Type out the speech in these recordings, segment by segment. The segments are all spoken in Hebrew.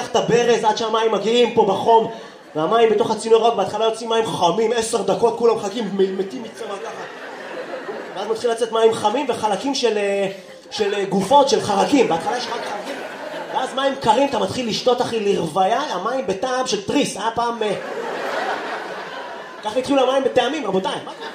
את הברז עד שהמים מגיעים פה בחום, והמים בתוך הצינור רק בהתחלה יוצאים מים חמים, 10 דקות כולם מחכים, מתים מצמא ככה. ואז מתחיל לצאת מים חמים וחלקים של גופות, של חרקים. בהתחלה יש רק חרקים, ואז מים קרים, אתה מתחיל לשתות אחי לרוויה, המים בטעם של טריס. היה פעם... ככה התחילו המים בטעמים, רבותיי. מה קרה?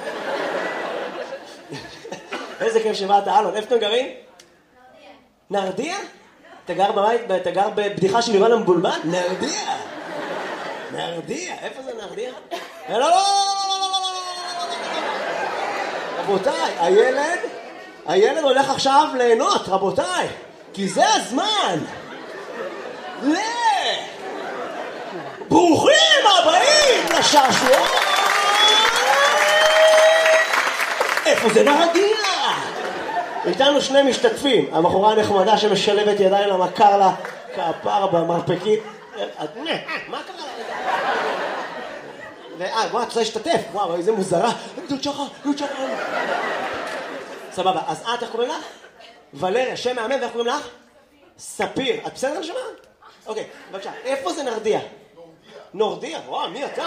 איזה כיף שבאת, אלון. איפה אתם גרים? נרדיה. נרדיה? אתה גר בבדיחה של יובל המבולבל? נרדיה. נרדיה. איפה זה נרדיה? לא. רבותיי, הילד הולך עכשיו ליהנות, רבותיי. כי זה הזמן. ברוכים הבאים לשעשוע. איפה זה נרדיה? איתנו שני משתתפים, הבחורה הנחמדה שמשלבת ידיים למכר לה כפר במרפקית. מה קרה לה? בוא, את רוצה להשתתף? וואו, איזה מוזרה. דוצ'חה. סבבה, אז איך קוראים לך? ולריה, שם מאמן, ואיך קוראים לך? ספיר. את בסדר נשמה? אוקיי, בבקשה. איפה זה נרדיה? נורדיה? וואו, מי אתה?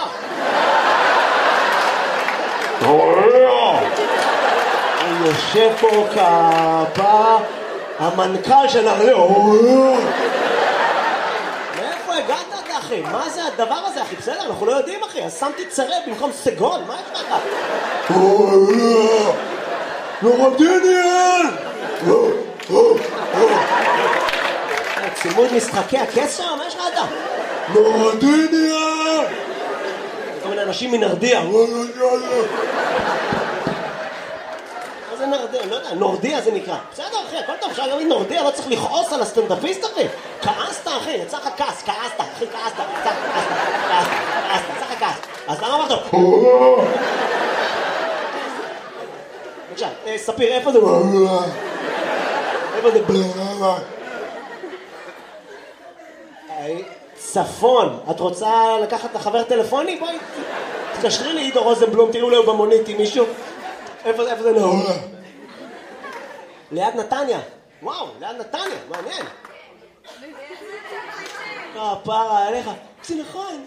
אני יושב פה כפה המנכ"ל של נרדיה. מאיפה הגעת אתה אחי? מה זה הדבר הזה אחי? בסדר, אנחנו לא יודעים אחי. אז שמתי צרב במקום סגול. מה יש לך? נורדיניאל! צימוד משחקי הקשר? מה יש לך אתה? נורדיניאל! כל מיני אנשים מנרדיה. מה זה נרדיה? לא יודע, נורדיה זה נקרא. בסדר אחי, הכל טוב, אפשר להגיד נורדיה, לא צריך לכעוס על הסטנדאפיסט אחי. כעסת אחי, יצא לך כעס, כעסת, אחי כעסת, יצא לך כעס. אז למה אמרת? בבקשה, ספיר, איפה זה? איפה זה? צפון, את רוצה לקחת לחבר טלפוני? בואי, תקשרי לי עידו רוזנבלום, תראו לו במונית עם מישהו. איפה זה נאו? ליד נתניה. וואו, ליד נתניה, מעניין. פרה עליך. זה נכון.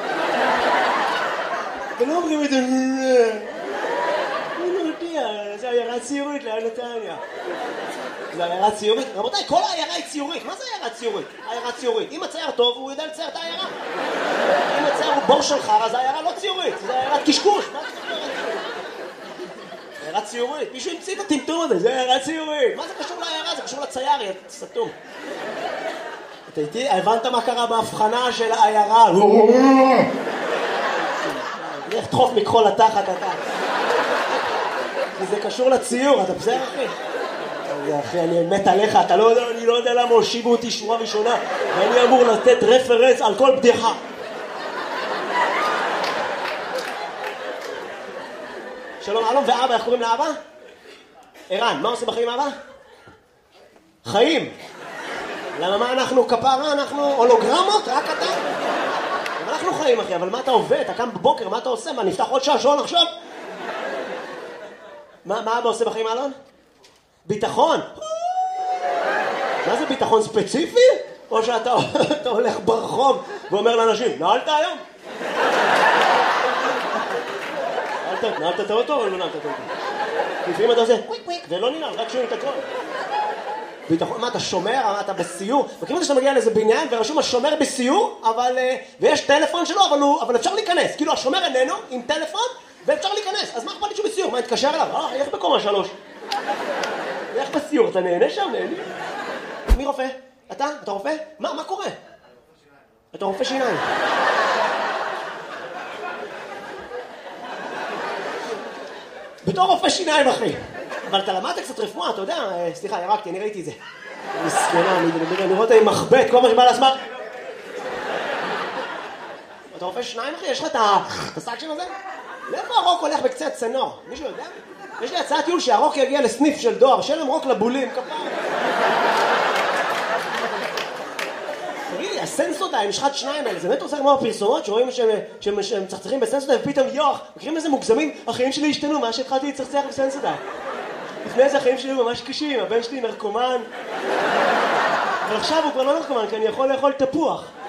ולא אומרים את זה. אני לא יודע, זה עיירה ציורית ליד נתניה. זה עיירה ציורית? רבותיי, כל העיירה היא ציורית. מה זה עיירה ציורית? עיירה ציורית. אם הצייר טוב, הוא יודע לצייר את העיירה. אם הצייר הוא בור של חרא, זה עיירה לא ציורית. זה עיירת קשקוש. מה זה עיירה ציורית? מישהו המציא את הטמטום הזה, זה עיירה ציורית. מה זה קשור לעיירה? זה קשור לצייר, יא סתום. אתה איתי? הבנת מה קרה בהבחנה של העיירה? איך תחוף מכחול לתחת אתה. כי זה קשור לציור, אתה בסדר אחי? אחי, אני מת עליך, אני לא יודע למה הושיבו אותי שורה ראשונה ואני אמור לתת רפרנס על כל בדיחה. שלום, אלון ואבא, איך קוראים לאבא? ערן, מה עושים בחיים אבא? חיים. למה מה אנחנו כפרה? אנחנו הולוגרמות? רק אתה? אבל אנחנו חיים אחי, אבל מה אתה עובד? אתה קם בבוקר, מה אתה עושה? מה, נפתח עוד שעשון עכשיו? מה אבא עושה בחיים אלון? ביטחון. מה זה ביטחון ספציפי? או שאתה הולך ברחוב ואומר לאנשים, נעלת היום? נעלת את האוטו או לא נעלת את האוטו? לפעמים אתה עושה קוויק קוויק ולא ננעל, רק שומעים את הכל. ביטחון, מה אתה שומר? מה אתה בסיור? וכאילו שאתה מגיע לאיזה בניין ורשום השומר בסיור, ויש טלפון שלו, אבל אפשר להיכנס. כאילו השומר איננו עם טלפון ואפשר להיכנס. אז מה אכפת לי שהוא בסיור? מה, התקשר אליו? איך בקומה 3? איך בסיור? אתה נהנה שם? נהנה? מי רופא? אתה? אתה רופא? מה קורה? אתה רופא שיניים. בתור רופא שיניים אחי. אבל אתה למדת קצת רפואה, אתה יודע, סליחה, ירקתי, אני ראיתי את זה. מסכנה, אני רואה אותה עם מחבט, כל מה שבא לעצמך. אתה רופא שיניים אחי? יש לך את הסאקשן הזה? לאיפה הרוק הולך בקצה הצנור? מישהו יודע? יש לי הצעת טיול שהרוק יגיע לסניף של דואר, שאין להם רוק לבולים, כפר. תגיד לי, הסנסודיים, יש לך את שניים האלה, זה באמת עושה כמו הפרסומות שרואים שהם מצחצחים בסנסודיים ופתאום יוח, מכירים איזה מוגזמים? החיים שלי השתנו, מה שהתחלתי לצחצח בסנסודיים. לפני איזה החיים שלי ממש קשים, הבן שלי נרקומן. אבל עכשיו הוא כבר לא נרקומן, כי אני יכול לאכול תפוח.